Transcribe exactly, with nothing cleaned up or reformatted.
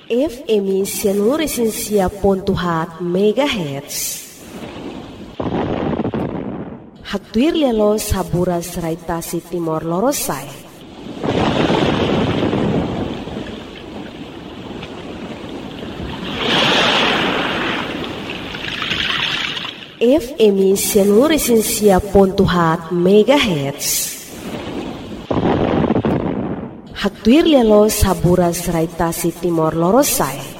F M seluruh resensia pontuhat megahertz. Haktuir lelo sabura seraitasi timor lorosai. F M seluruh resensia pontuhat megahertz. Haktuir lelo sabura seraitasi timor lorosai.